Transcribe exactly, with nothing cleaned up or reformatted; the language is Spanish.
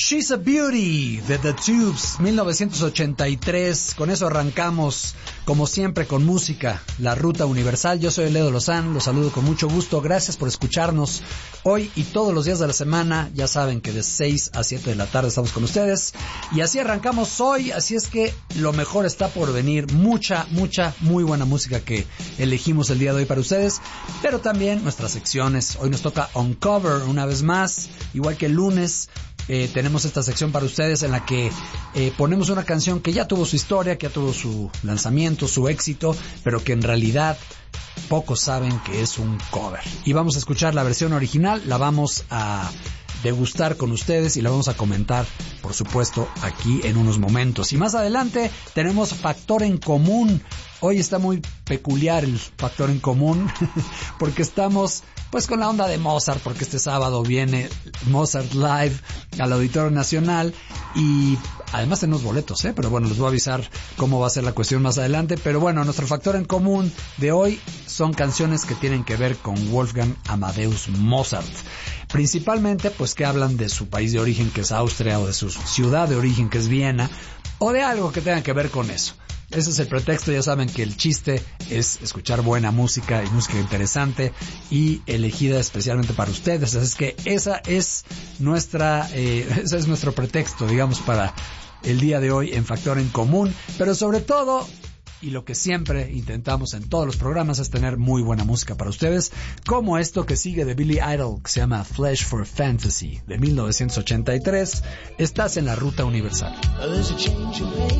She's a Beauty de The Tubes, mil novecientos ochenta y tres. Con eso arrancamos, como siempre, con música, la ruta universal. Yo soy Ledo Lozán, los saludo con mucho gusto. Gracias por escucharnos hoy y todos los días de la semana. Ya saben que de seis a siete de la tarde estamos con ustedes. Y así arrancamos hoy, así es que lo mejor está por venir. Mucha, mucha, muy buena música que elegimos el día de hoy para ustedes. Pero también nuestras secciones. Hoy nos toca Uncover una vez más, igual que el lunes. Eh, tenemos esta sección para ustedes en la que eh, ponemos una canción que ya tuvo su historia, que ya tuvo su lanzamiento, su éxito, pero que en realidad pocos saben que es un cover. Y vamos a escuchar la versión original, la vamos a degustar con ustedes y la vamos a comentar, por supuesto, aquí en unos momentos. Y más adelante tenemos Factor en Común. Hoy está muy peculiar el Factor en Común porque estamos pues con la onda de Mozart, porque este sábado viene Mozart Live al Auditorio Nacional y además tenemos boletos, ¿eh? Pero bueno, les voy a avisar cómo va a ser la cuestión más adelante. Pero bueno, nuestro Factor en Común de hoy son canciones que tienen que ver con Wolfgang Amadeus Mozart. Principalmente, pues que hablan de su país de origen, que es Austria, o de su ciudad de origen, que es Viena, o de algo que tenga que ver con eso. Ese es el pretexto. Ya saben que el chiste es escuchar buena música y música interesante y elegida especialmente para ustedes. Así es que esa es nuestra, eh, ese es nuestro pretexto, digamos, para el día de hoy en Factor en Común. Pero sobre todo, y lo que siempre intentamos en todos los programas, es tener muy buena música para ustedes, como esto que sigue de Billy Idol, que se llama Flesh for Fantasy, de mil novecientos ochenta y tres. Estás en la ruta universal.